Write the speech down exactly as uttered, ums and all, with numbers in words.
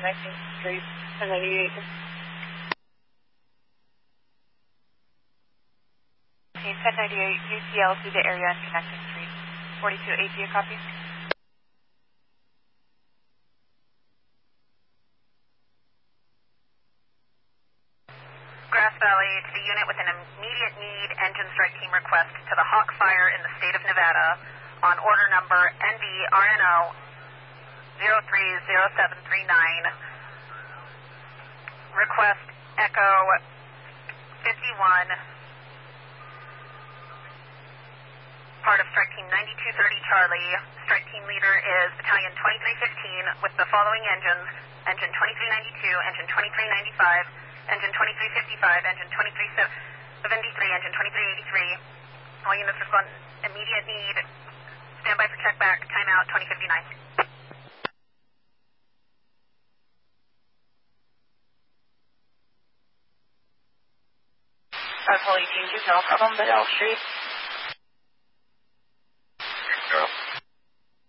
connecting street, ten ninety-eight. Okay, ten ninety-eight, U C L through the area and connecting street. forty-two A P, copy. Grass Valley to the unit with an immediate need engine strike team request to the Hawk Fire in the state of Nevada on order number N V R N O zero three zero seven three nine. Request Echo fifty-one, part of strike team ninety-two thirty Charlie. Strike team leader is battalion twenty-three fifteen with the following engines: engine twenty-three ninety-two, engine twenty-three ninety-five, engine twenty-three fifty-five, engine twenty-three seventy-three, engine twenty-three eighty-three. All units respond immediate need. Stand by for check back. Timeout twenty fifty-nine. Apollo eighteen two, no problem, but L Street.